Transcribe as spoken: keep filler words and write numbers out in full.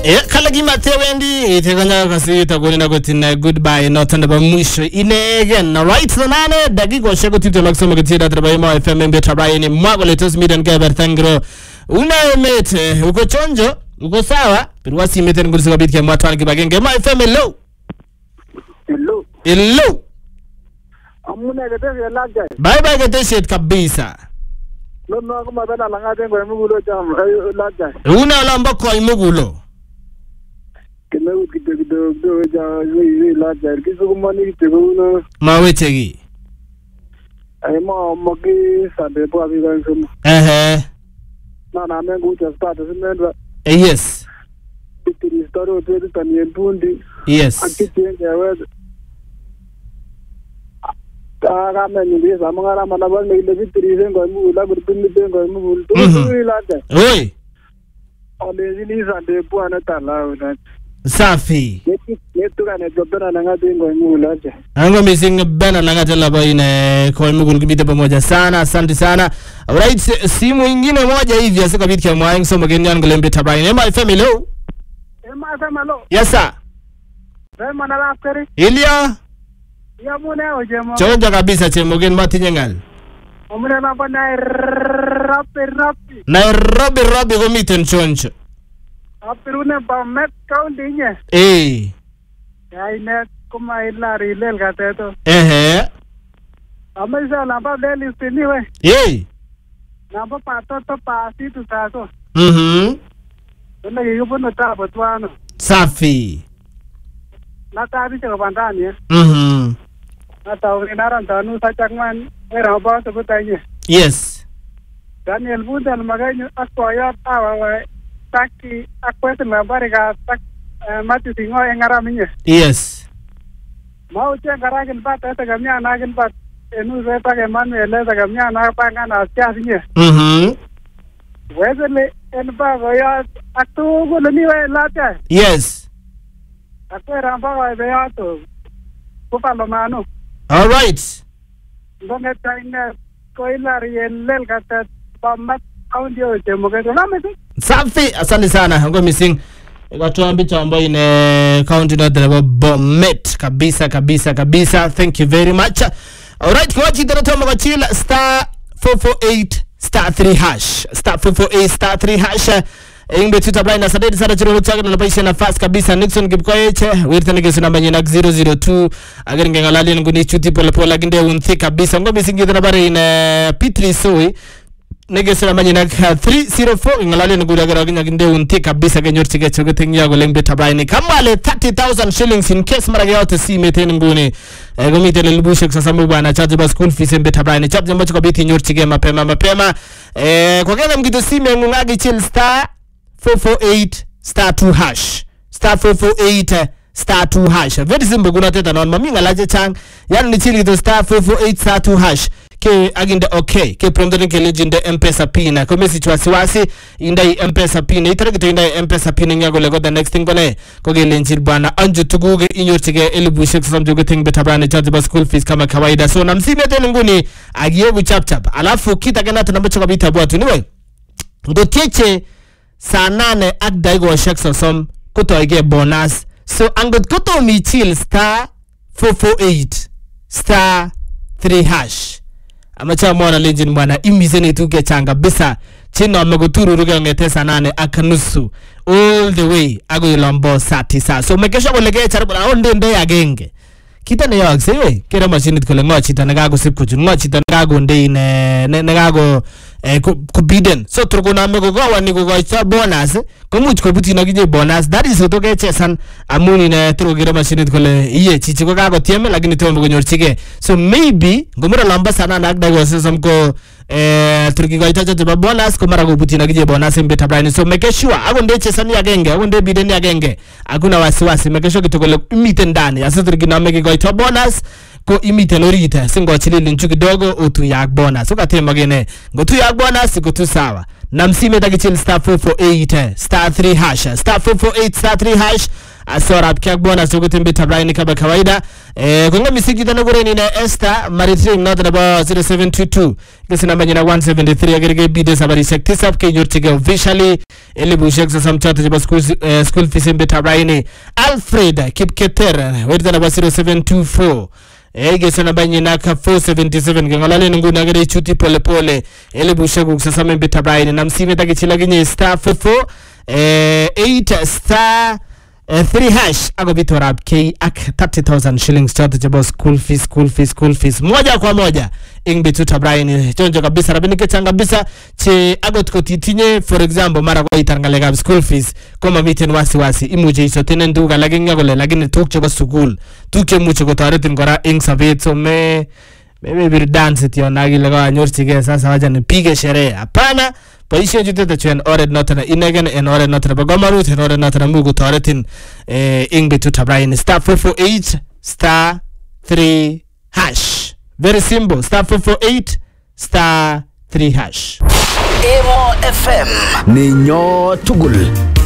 Eh, kala gimate wendi iteganya kasi tagoni na gotina goodbye not and ba mwisho ine again right so nane dakika shego tito laksoma kitida trabai mo F M beta Brian mwago letos miden gaber thangro una emete uko chonjo uko sawa pirwasi meten ngurisi kabit ke mwatwan kibagenge mo F M hello hello hello amuna gete yalaga bye bye gete shit kabisa no no ko mabana langa tengo emugulo jam laga una lamba ko imugulo kene kidogo kidogo ja yi laga kisu mani kidogo mawechegi ay mo mogi sade po abi gan sum eh na na mengu just start sinendwa yes kitiri staro tetu tani pundi yes akitenge we Tara meni dia sama ngara mana bal ni lebih terisen kau mu ulah bertemu dengan kau mu ul tu tu ilaga. Oi. Oleh ini sande puan tala udah. Safi. Itu itu kan itu benar nanga dengan kau mu ulah je. Ango missing bena nanga tela baina kau mu ul kibite pamoja sana, asante sana. Alright, simu ingine moja hivi asika bitu kwa mwaing so mgeni yangu lembe tabaini. Ema F M hello. Ema F M hello. Yes sir. Ema na rafkari. Ilya. Ya muna ojemo. Chonja kabisa chemogen mati nyengal. Omuna na pa Nairobi Nairobi. Nairobi Nairobi komiten chonjo. Apirune pa Met County nye. Eh. Ya ine kuma ila rilel kateto. Eh. Amesa na pa deli stini we. Eh. Na pa patoto pa situ saso. Mhm. Tuna yupo no tabo tuano. Safi. Na tabi chaka bandani eh. Mhm. Na tawi naran tanu sa chakman era ba sa butanya. Yes. Daniel Budan magaño akoyat awa taki akwete na bariga tak mati singo engara minye. Yes. Mau che garagin bat eta gamya nagin bat enu reta ke man ele ta gamya na panga na sia sinye. Mhm. Wezele en ba goya atu gulu ni we lata. Yes. Akwera ba wa be ato. Kupalo mano. All right. Donge taina koilar yelel kata pamat audio chemoge tunameti. Safi, asante sana. Ngo missing ikatoa mbicho ambayo ine county na dereva Bomet kabisa kabisa kabisa. Thank you very much. All right, kwa chitara toma kwa chila star four four eight star three hash. Star four four eight star three hash. Ingbe tuta blind na sadedi sada chiro chaka na labaisha na fast kabisa. Nixon Kipkoeche wirta ngesu namba nyina zero zero two agari ngengalali nguni chuti pole pole ginde unthi kabisa. Ngo missing yidana bare ine P3 Soi ngesu namba nyina three zero four ngalali ngudi agari nginde unthi kabisa genyor chike choge tengia go lengbe tabaini kamale thirty thousand shillings in case mara yote si meten nguni ngomi tele lubushek sasa mbana charge ba school fees mbe tabaini charge ambacho kabiti nyor chike mapema mapema eh kwa kile mkitu sime ngungagi chill star four four eight star two hash star four four eight star two hash very simple kuna teta non maminga laje chang yani ni chili to star four four eight star two hash ke aginde okay ke prompt ke legend M-Pesa pin ko message wasiwasi indai M-Pesa pin itaragito indai M-Pesa pin nyago lego the next thing kone ko ge lenjil bwana anju tuguge inyortige elibu shek samjoge thing betabane charge ba school fees kama kawaida so namsime tena nguni agiyebu chap chap alafu kita kana tunambacho kabita bwatu niwe ngoteche saa nane ak daigo shek sosom kutoige bonus so angot kuto mi chill star four four eight star three hash amacha mwana legend bwana imizeni tuke changa bisa chino ameguturu ruge ngete saa nane ak nusu all the way ago yolombo saa tisa so mekesha kolege charibu na onde nde agenge kita ne yag sewe kera machine kole ngochita nagago sipkuju ngochita nagago nde ne nagago eh kubiden so turgona mego gawa ni go gocha bonus ko much ko butina gije bonus that is to ke chesan amuni ne turgira machine kole iye chichi ko gago tieme lakini to mego nyorchige so maybe ngomura lamba sana na agda go sesam ko eh turgi gocha chache ba bonus ko mara go butina gije bonus mbe tabrani so make sure ago nde chesan ya genge ago nde biden ya genge akuna wasiwasi make sure kitokole imite ndani asa turgina mege gocha bonus ko imite lorita singo chilili nchuki dogo utu yak bonus ukatema gene ngotu yak bonus kutu sawa namsime takichil star four four eight star three hash star four four eight star three hash asora kyak bonus ukutimbi tabraini kaba kawaida eh kunga misiki tana kureni na Esther Maritrim not about zero seven two two kesi namba nyina one seventy three agerege bide sabari sekti sap ke nyortige officially elibu sheksa samchata jiba school uh, school fees mbeta raini Alfred Kipketer wetana namba zero seven two four ege sana banyina ka four seventy-seven ngalale nguna gere chuti pole pole elibu shegu sasa mbeta raini na msime takichila ginye star four four eh eight star Uh, three hash ago bitorab k ak thirty thousand shillings chote chabo school fees school fees school fees moja kwa moja ingbe tuta Brian chonjo kabisa rabini ke changa kabisa che ago tikotitinye for example mara kwa itangalega school fees koma miten wasi wasi imuje iso tenen duga laginga gole lagini tukche kwa school tukche muche kwa taretin ngora ing sabetso me maybe bir dance tiyo nagi laga nyorchige sasa waja nipige sherehe hapana Paisha jitete chuen ored notana inegen en ored notana bagomarut en ored notana mugu toretin eh, ingbe tuta Brian star four four eight star three hash. Very simple. Star four four eight star three hash. Emo F M Ninyo Tugul.